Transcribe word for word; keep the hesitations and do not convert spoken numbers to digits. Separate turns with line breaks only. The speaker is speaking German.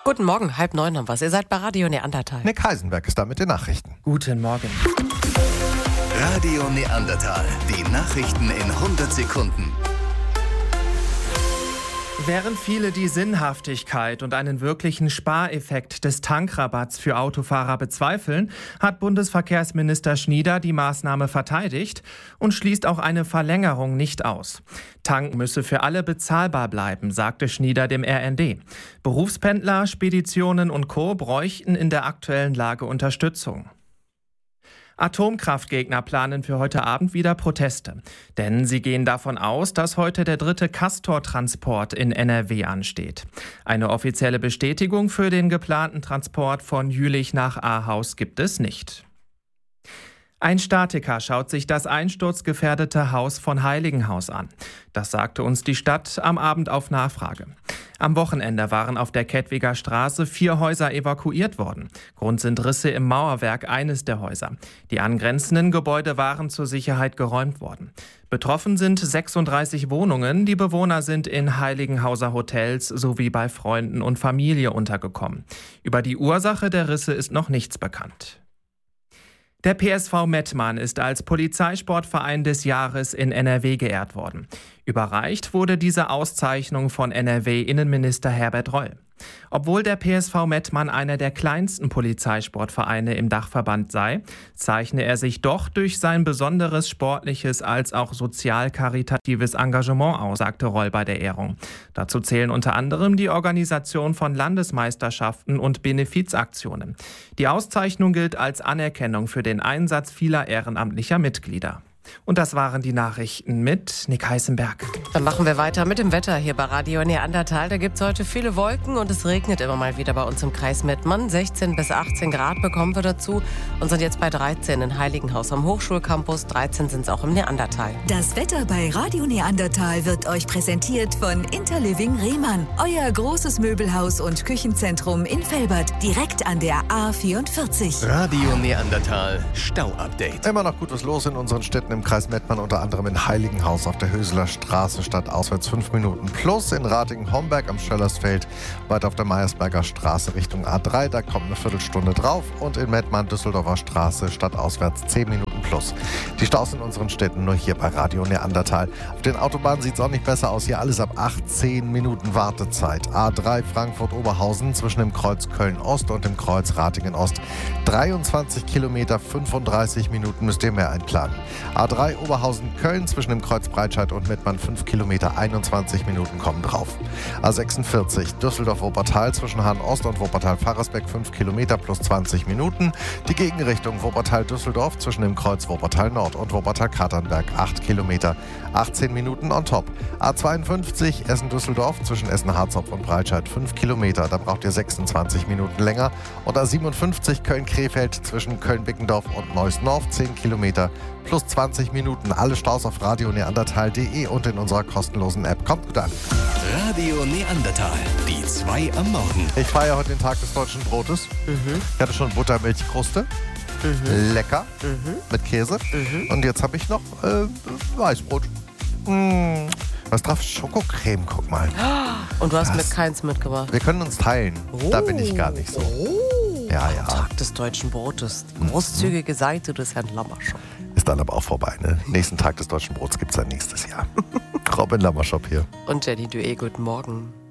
Guten Morgen, halb neun haben wir's. Ihr seid bei Radio Neandertal.
Nick Heisenberg ist da mit den Nachrichten.
Guten Morgen.
Radio Neandertal, die Nachrichten in hundert Sekunden.
Während viele die Sinnhaftigkeit und einen wirklichen Spareffekt des Tankrabatts für Autofahrer bezweifeln, hat Bundesverkehrsminister Schnieder die Maßnahme verteidigt und schließt auch eine Verlängerung nicht aus. Tanken müsse für alle bezahlbar bleiben, sagte Schnieder dem R N D. Berufspendler, Speditionen und Co. bräuchten in der aktuellen Lage Unterstützung. Atomkraftgegner planen für heute Abend wieder Proteste. Denn sie gehen davon aus, dass heute der dritte Castor-Transport in N R W ansteht. Eine offizielle Bestätigung für den geplanten Transport von Jülich nach Ahaus gibt es nicht. Ein Statiker schaut sich das einsturzgefährdete Haus von Heiligenhaus an. Das sagte uns die Stadt am Abend auf Nachfrage. Am Wochenende waren auf der Kettwiger Straße vier Häuser evakuiert worden. Grund sind Risse im Mauerwerk eines der Häuser. Die angrenzenden Gebäude waren zur Sicherheit geräumt worden. Betroffen sind sechsunddreißig Wohnungen. Die Bewohner sind in Heiligenhauser Hotels sowie bei Freunden und Familie untergekommen. Über die Ursache der Risse ist noch nichts bekannt. Der P S V Mettmann ist als Polizeisportverein des Jahres in N R W geehrt worden. Überreicht wurde diese Auszeichnung von N R W-Innenminister Herbert Reul. Obwohl der P S V Mettmann einer der kleinsten Polizeisportvereine im Dachverband sei, zeichne er sich doch durch sein besonderes sportliches als auch sozial-karitatives Engagement aus, sagte Reul bei der Ehrung. Dazu zählen unter anderem die Organisation von Landesmeisterschaften und Benefizaktionen. Die Auszeichnung gilt als Anerkennung für den Einsatz vieler ehrenamtlicher Mitglieder. Und das waren die Nachrichten mit Nick Heisenberg.
Dann machen wir weiter mit dem Wetter hier bei Radio Neandertal. Da gibt es heute viele Wolken und es regnet immer mal wieder bei uns im Kreis Mettmann. sechzehn bis achtzehn Grad bekommen wir dazu und sind jetzt bei dreizehn in Heiligenhaus am Hochschulcampus. dreizehn sind es auch im Neandertal.
Das Wetter bei Radio Neandertal wird euch präsentiert von Interliving Rehmann. Euer großes Möbelhaus und Küchenzentrum in Velbert, direkt an der A vierundvierzig.
Radio Neandertal, Stau-Update.
Immer noch gut was los in unseren Städten im Kreis Mettmann, unter anderem in Heiligenhaus auf der Höseler Straße, statt auswärts fünf Minuten plus, in Ratingen-Homberg am Schöllersfeld, weiter auf der Meiersberger Straße Richtung A drei, da kommt eine Viertelstunde drauf, und in Mettmann Düsseldorfer Straße statt auswärts zehn Minuten plus. Die Staus in unseren Städten nur hier bei Radio Neandertal. Auf den Autobahnen sieht es auch nicht besser aus, hier alles ab achtzehn Minuten Wartezeit. A drei Frankfurt-Oberhausen zwischen dem Kreuz Köln-Ost und dem Kreuz Ratingen-Ost. dreiundzwanzig Kilometer, fünfunddreißig Minuten müsst ihr mehr einplanen. A drei Oberhausen-Köln zwischen dem Kreuz Breitscheid und Mettmann fünf Kilometer, einundzwanzig Minuten kommen drauf. A sechsundvierzig Düsseldorf-Wuppertal zwischen Hahn-Ost und Wuppertal-Faresbeck fünf Kilometer plus zwanzig Minuten. Die Gegenrichtung Wuppertal-Düsseldorf zwischen dem Kreuz Wuppertal-Nord und Wuppertal-Katernberg acht Kilometer, achtzehn Minuten on top. A zweiundfünfzig Essen-Düsseldorf zwischen Essen-Harzopf und Breitscheid fünf Kilometer, da braucht ihr sechsundzwanzig Minuten länger. Und A siebenundfünfzig Köln-Krefeld zwischen Köln-Bickendorf und Neuss-Norf zehn Kilometer plus zwanzig Minuten. Alle Staus auf radio neandertal punkt de und in unserer kostenlosen App. Kommt gut an.
Radio Neandertal, die zwei am Morgen.
Ich feiere heute den Tag des deutschen Brotes.
Mhm.
Ich hatte schon Buttermilchkruste.
Mhm.
Lecker.
Mhm.
Mit Käse.
Mhm.
Und jetzt habe ich noch äh, Weißbrot. Mmh. Was drauf? Schokocreme, guck mal.
Und du hast
Das-
mir keins mitgebracht.
Wir können uns teilen. Da bin ich gar nicht so.
Oh.
Ja, ja.
Tag des deutschen Brotes. Die großzügige Seite des Herrn Lammerschop.
Ist dann aber auch vorbei, ne? Nächsten Tag des deutschen Brots gibt es dann nächstes Jahr. Robin Lammerschop hier.
Und Jenny Dué, guten Morgen.